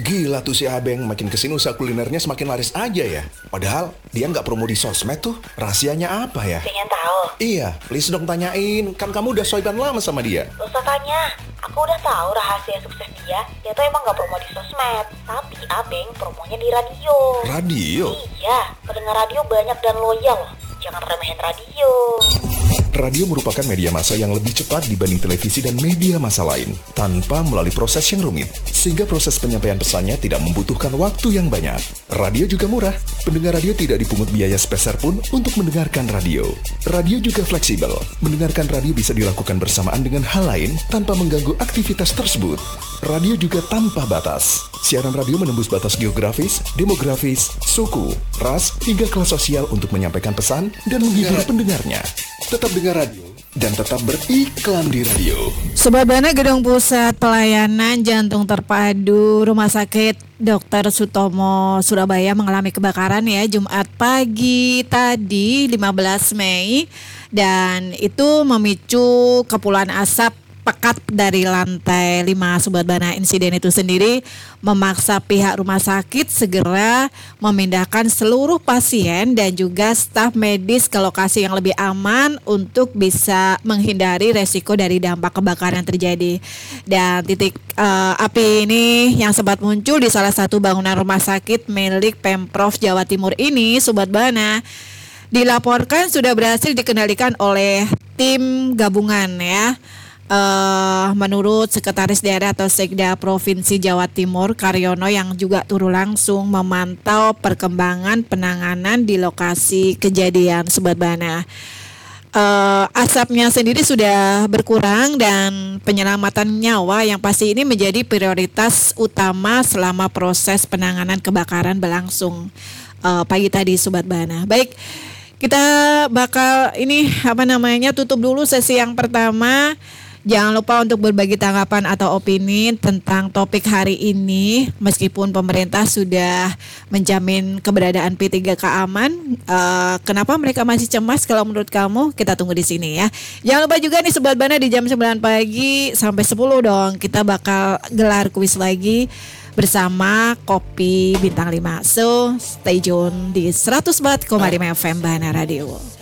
Gila tuh si Abeng, makin kesini usaha kulinernya semakin laris aja ya. Padahal dia nggak promo di sosmed tuh. Rahasianya apa ya? Pengen tahu? Iya, please dong tanyain. Kan kamu udah soiban lama sama dia. Gak usah tanya. Aku udah tahu rahasia sukses dia. Dia tuh emang gak promo di sosmed. Tapi Abeng promonya di radio. Radio? Iya, pendengar radio banyak dan loyal. Jangan remehin radio. Radio merupakan media massa yang lebih cepat dibanding televisi dan media massa lain, tanpa melalui proses yang rumit, sehingga proses penyampaian pesannya tidak membutuhkan waktu yang banyak. Radio juga murah, pendengar radio tidak dipungut biaya sepeser pun untuk mendengarkan radio. Radio juga fleksibel, mendengarkan radio bisa dilakukan bersamaan dengan hal lain tanpa mengganggu aktivitas tersebut. Radio juga tanpa batas. Siaran radio menembus batas geografis, demografis, suku, ras, hingga kelas sosial untuk menyampaikan pesan dan menghibur pendengarnya. Tetap dengar radio dan tetap beriklan di radio. Sobat Bana, Gedung Pusat Pelayanan Jantung Terpadu Rumah Sakit Dr. Sutomo Surabaya mengalami kebakaran ya Jumat pagi tadi 15 Mei dan itu memicu kepulan asap pekat dari lantai 5. Sobat Bana, insiden itu sendiri memaksa pihak rumah sakit segera memindahkan seluruh pasien dan juga staf medis ke lokasi yang lebih aman untuk bisa menghindari resiko dari dampak kebakaran yang terjadi. Dan titik api ini yang sempat muncul di salah satu bangunan rumah sakit milik Pemprov Jawa Timur ini, Sobat Bana, dilaporkan sudah berhasil dikendalikan oleh tim gabungan ya. Menurut Sekretaris Daerah atau Sekda Provinsi Jawa Timur Karyono yang juga turun langsung memantau perkembangan penanganan di lokasi kejadian, Sobat Bana. Asapnya sendiri sudah berkurang dan penyelamatan nyawa yang pasti ini menjadi prioritas utama selama proses penanganan kebakaran berlangsung pagi tadi, Sobat Bana. Baik, kita bakal tutup dulu sesi yang pertama. Jangan lupa untuk berbagi tanggapan atau opini tentang topik hari ini. Meskipun pemerintah sudah menjamin keberadaan P3K aman, kenapa mereka masih cemas? Kalau menurut kamu, kita tunggu di sini ya. Jangan lupa juga nih Sobat Bana, di jam 9 pagi sampai 10 dong kita bakal gelar kuis lagi bersama Kopi Bintang 5. So, stay tune di 104,5 FM Bana Radio.